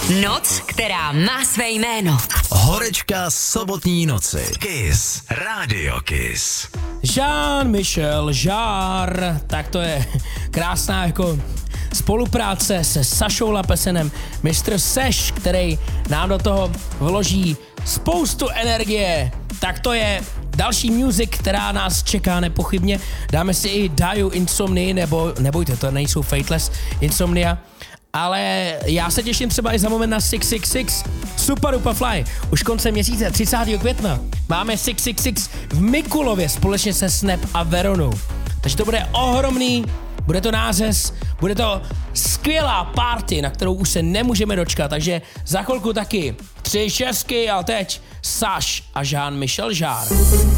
Noc, která má své jméno. Horečka sobotní noci. Kiss. Radio Kiss. Jean-Michel Jarre, tak to je krásná jako spolupráce se Sašou Lapesenem, Mr. Seš, který nám do toho vloží spoustu energie. Tak to je další music, která nás čeká nepochybně. Dáme si i Daju Insomnii, nebojte, to nejsou Fateless Insomnia. Ale já se těším třeba i za moment na 666 Super Duper Fly. Už koncem měsíce 30. května máme 666 v Mikulově společně se Snap a Veronou. Takže to bude ohromný, bude to nářez, bude to skvělá party, na kterou už se nemůžeme dočkat. Takže za chvilku taky 3 šestky, ale teď Saš a Jean-Michel Jarre.